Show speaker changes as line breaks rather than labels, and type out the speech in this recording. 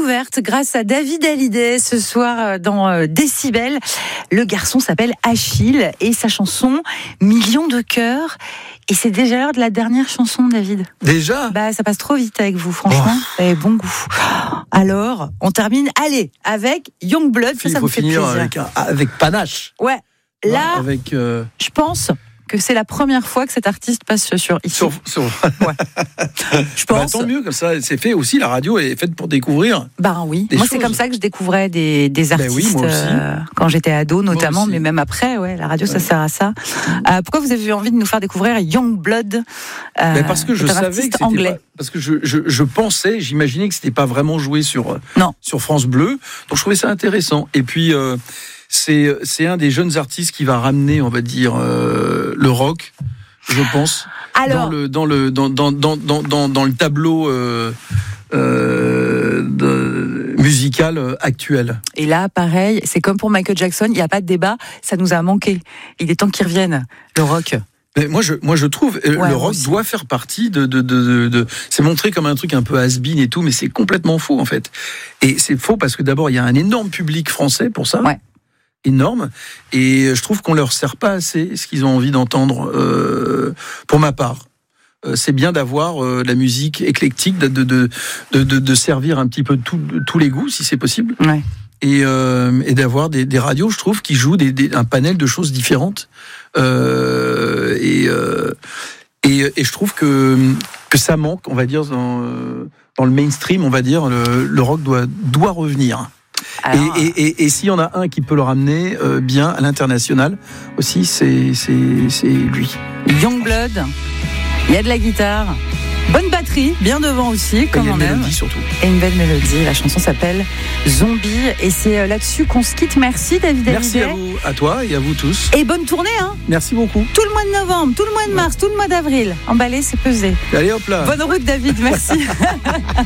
découverte grâce à David Hallyday ce soir dans Décibel. Le garçon s'appelle Achille et sa chanson Millions de cœurs. Et c'est déjà l'heure de la dernière chanson, David.
Déjà ?
Ça passe trop vite avec vous, franchement. Vous avez bon goût. Alors, on termine, avec Youngblood.
Il faut finir avec panache.
Ouais. Là,
avec,
je pense que c'est la première fois que cet artiste passe sur ici. Ouais. Je pense.
Tant mieux, comme ça, c'est fait aussi. La radio est faite pour découvrir.
Oui. Moi, c'est comme ça que je découvrais des artistes
oui, moi aussi.
Quand j'étais ado, notamment, mais même après. Ouais, la radio, ça sert à ça. Pourquoi vous avez eu envie de nous faire découvrir Youngblood
Parce que je savais que c'était
anglais.
Parce que je pensais, j'imaginais que c'était pas vraiment joué sur France Bleu. Donc je trouvais ça intéressant. Et puis. C'est un des jeunes artistes qui va ramener, on va dire, le rock, je pense, dans le tableau musical actuel.
Et là, pareil, c'est comme pour Michael Jackson, il n'y a pas de débat, ça nous a manqué. Il est temps qu'il revienne, le rock.
Mais moi, je trouve le rock doit faire partie de c'est montré comme un truc un peu has-been et tout, mais c'est complètement faux en fait. Et c'est faux parce que d'abord il y a un énorme public français pour ça. Ouais. Énorme, et je trouve qu'on leur sert pas assez ce qu'ils ont envie d'entendre. Pour ma part, c'est bien d'avoir la musique éclectique, de servir un petit peu tous les goûts si c'est possible.
Ouais.
Et d'avoir des radios, je trouve, qui jouent un panel de choses différentes. Et je trouve que ça manque, on va dire, dans le mainstream, on va dire, le rock doit revenir. Alors, et s'il y en a un qui peut le ramener bien à l'international aussi, c'est lui.
Youngblood, il y a de la guitare, bonne batterie, bien devant aussi, comme on aime. Et une mélodie
surtout.
Et une belle mélodie. La chanson s'appelle Zombie. Et c'est là-dessus qu'on se quitte. Merci David Hallyday.
Merci à vous, à toi et à vous tous.
Et bonne tournée.
Merci beaucoup.
Tout le mois de novembre, tout le mois de mars, tout le mois d'avril. Emballé, c'est pesé.
Allez hop là.
Bonne route David, merci.